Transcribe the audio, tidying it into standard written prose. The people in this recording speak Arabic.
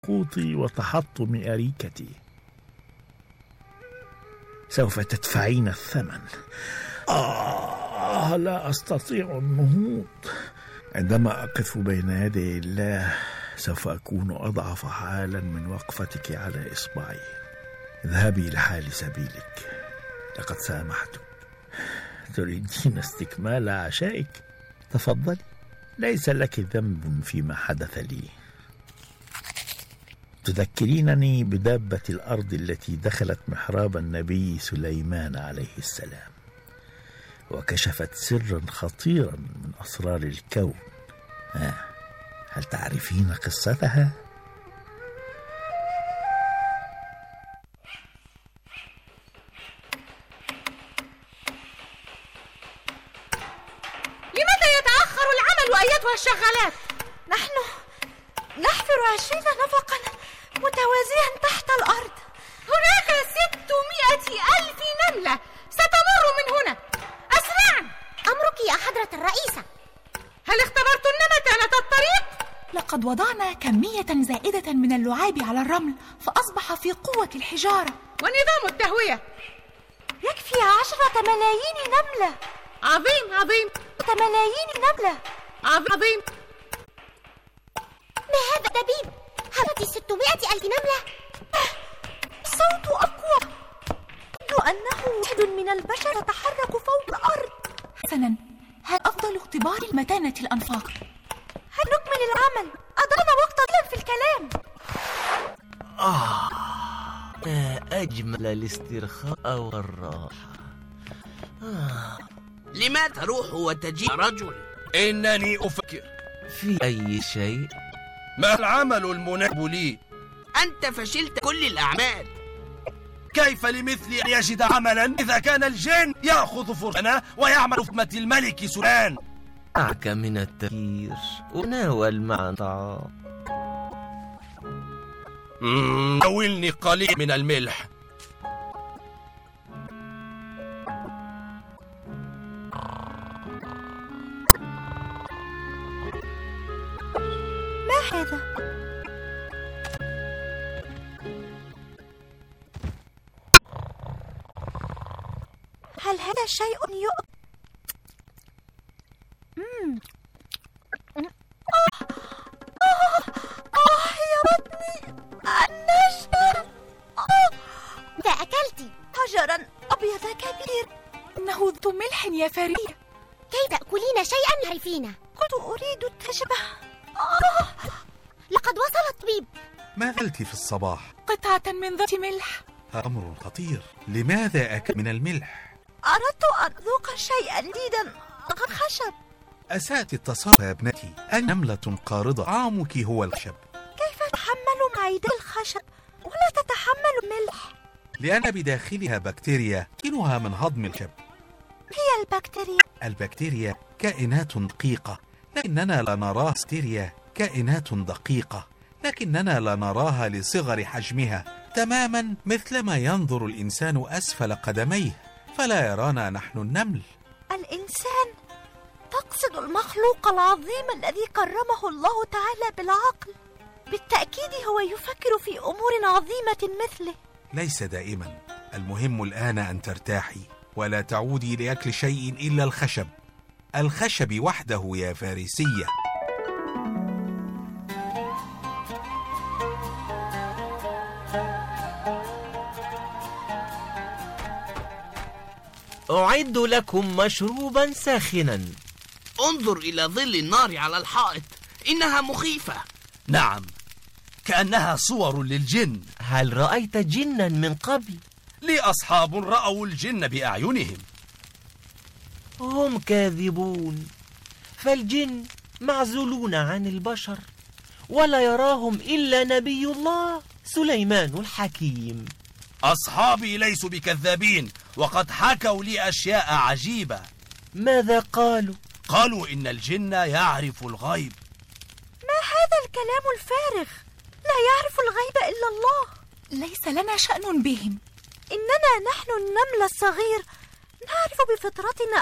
قوطي وتحطم أريكتي. سوف تدفعين الثمن. لا أستطيع النهوض. عندما أقف بين يدي الله سوف أكون أضعف حالا من وقفتك على إصبعي. اذهبي لحال سبيلك، لقد سامحتك. تريدين استكمال عشائك؟ تفضلي، ليس لك ذنب فيما حدث لي. تذكرينني بدابة الأرض التي دخلت محراب النبي سليمان عليه السلام وكشفت سرا خطيرا من أسرار الكون. هل تعرفين قصتها؟ لماذا يتأخر العمل أيتها الشغالات؟ نحن نحفر 20 نفقا متوازيا تحت الأرض. هناك 600,000 نملة ستمر من هنا. أسرعا. أمرك يا حضرة الرئيسة. هل اختبرتن متانة الطريق؟ لقد وضعنا كمية زائدة من اللعاب على الرمل فأصبح في قوة الحجارة. ونظام التهوية يكفي 10 ملايين نملة. عظيم عظيم. 10 ملايين نملة. عظيم. ما هذا دبيب؟ هذه 600,000 نملة. الصوت أقوى. يبدو أنه واحد من البشر يتحرك فوق الأرض. حسنا، هل أفضل اختبار المتانة الأنفاق؟ هل نكمل العمل؟ أضعنا وقت طويلا في الكلام. ما أجمل الاسترخاء والراحة. لما تروح وتجيء رجل؟ إنني أفكر في أي شيء. ما العمل المناسب لي؟ أنت فشلت كل الأعمال. كيف لمثلي أن يجد عملا إذا كان الجن يأخذ فرصنا ويعمل في خدمة الملك سليمان؟ دعك من التفكير وناول معا طعام. ناولني قليل من الملح. ما هذا؟ هل هذا شيء يا بطني النشا. إذا أكلت حجرا أبيض كبير. إنه ذو ملح يا فريدة. كيف تأكلين شيئا تعرفين؟ كنت أريد التشبه. لقد وصل الطبيب. ما أكلت في الصباح؟ قطعة من ذات ملح. أمر خطير. لماذا أكل من الملح؟ أردت أن أذوق شيئا جديدا غير خشب. أسأت التصور يا ابنتي. النملة قارضة. طعامك هو الخشب. كيف تتحمل معدة الخشب ولا تتحمل الملح؟ لأن بداخلها بكتيريا يمكنها من هضم الخشب. هي البكتيريا؟ البكتيريا كائنات دقيقة لكننا لا نراها. بكتيريا كائنات دقيقة لكننا لا نراها لصغر حجمها، تماما مثلما ينظر الإنسان أسفل قدميه فلا يرانا نحن النمل. الإنسان؟ تقصد المخلوق العظيم الذي كرمه الله تعالى بالعقل. بالتأكيد هو يفكر في أمور عظيمة مثله. ليس دائما. المهم الآن أن ترتاحي ولا تعودي لأكل شيء إلا الخشب. الخشب وحده يا فارسية. أعد لكم مشروبا ساخنا. انظر إلى ظل النار على الحائط، إنها مخيفة. نعم، كأنها صور للجن. هل رأيت جنا من قبل؟ لي أصحاب رأوا الجن بأعينهم. هم كاذبون، فالجن معزولون عن البشر ولا يراهم إلا نبي الله سليمان الحكيم. أصحابي ليسوا بكذابين، وقد حكوا لي أشياء عجيبة. ماذا قالوا؟ قالوا إن الجن يعرف الغيب. ما هذا الكلام الفارغ؟ لا يعرف الغيب إلا الله. ليس لنا شأن بهم. إننا نحن النمل الصغير نعرف بفطرتنا